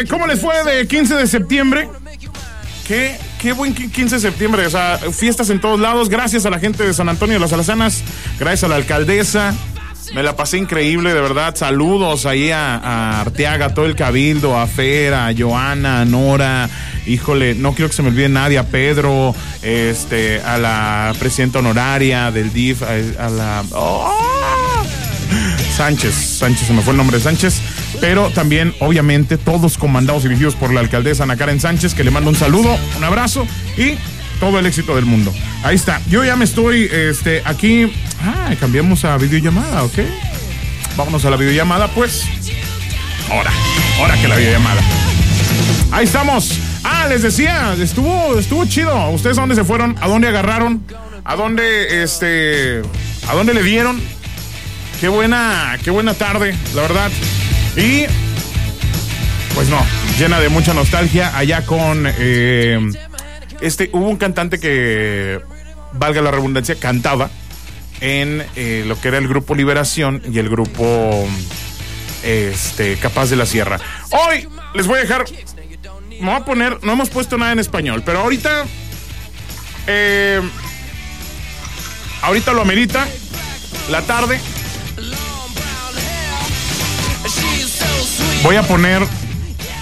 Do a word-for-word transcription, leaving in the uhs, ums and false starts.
eh, ¿cómo les fue de quince de septiembre? Qué, qué buen quince de septiembre, o sea, fiestas en todos lados, gracias a la gente de San Antonio de las Alazanas, gracias a la alcaldesa, me la pasé increíble, de verdad, saludos ahí a, a Arteaga, a todo el cabildo, a Fer, a Joana, a Nora, híjole, no quiero que se me olvide nadie, a Pedro, este, a la presidenta honoraria del D I F, a, a la... ¡Oh! Sánchez, Sánchez, se me fue el nombre de Sánchez, pero también, obviamente, todos comandados y dirigidos por la alcaldesa Ana Karen Sánchez, que le mando un saludo, un abrazo y todo el éxito del mundo. Ahí está, yo ya me estoy, este, aquí, ah, cambiamos a videollamada, ¿ok? Vámonos a la videollamada, pues. Ahora, ahora que la videollamada. Ahí estamos. Ah, les decía, estuvo, estuvo chido. ¿Ustedes a dónde se fueron? ¿A dónde agarraron? ¿A dónde, este, a dónde le dieron? Qué buena, qué buena tarde, la verdad. Y, pues no, llena de mucha nostalgia allá con, eh, este, hubo un cantante que, valga la redundancia, cantaba en eh, lo que era el grupo Liberación y el grupo, este, Capaz de la Sierra. Hoy les voy a dejar, me voy a poner, no hemos puesto nada en español, pero ahorita, eh, ahorita lo amerita, la tarde. Voy a poner